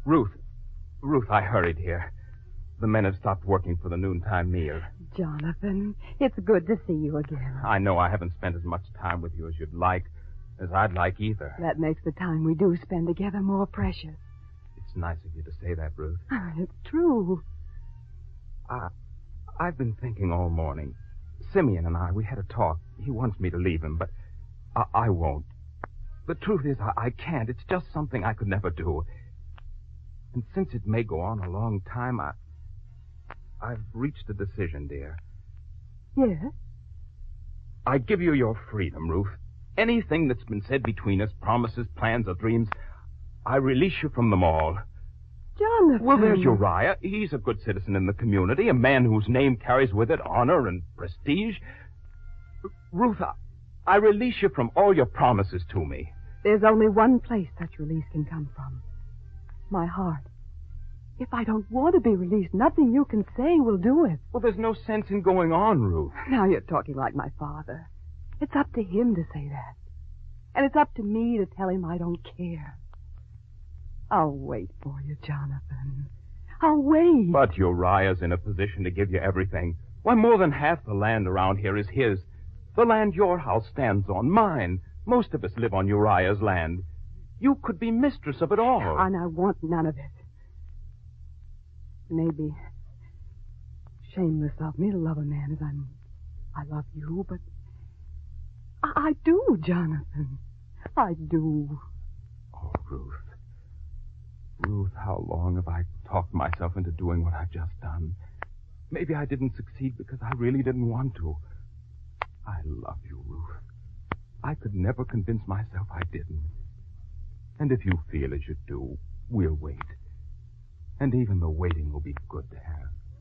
Ruth, I hurried here. The men have stopped working for the noontime meal. Jonathan, it's good to see you again. I know I haven't spent as much time with you as you'd like, as I'd like either. That makes the time we do spend together more precious. It's nice of you to say that, Ruth. It's true. I've been thinking all morning. Simeon and we had a talk. He wants me to leave him, but I won't. The truth is, I can't. It's just something I could never do. And since it may go on a long time, I've reached a decision, dear. Yes? I give you your freedom, Ruth. Anything that's been said between us, promises, plans, or dreams, I release you from them all. Jonathan. Well, there's Uriah. He's a good citizen in the community, a man whose name carries with it honor and prestige. Ruth, I release you from all your promises to me. There's only one place such release can come from. My heart. If I don't want to be released, nothing you can say will do it. Well, there's no sense in going on, Ruth. Now you're talking like my father. It's up to him to say that. And it's up to me to tell him I don't care. I'll wait for you, Jonathan. I'll wait. But Uriah's in a position to give you everything. Why, more than half the land around here is his. The land your house stands on, mine. Most of us live on Uriah's land. You could be mistress of it all. And I want none of it. Maybe shameless of me to love a man as I love you, but I do, Jonathan. I do. Oh, Ruth. Ruth, how long have I talked myself into doing what I've just done? Maybe I didn't succeed because I really didn't want to. I love you, Ruth. I could never convince myself I didn't. And if you feel as you do, we'll wait. And even the waiting will be good to have.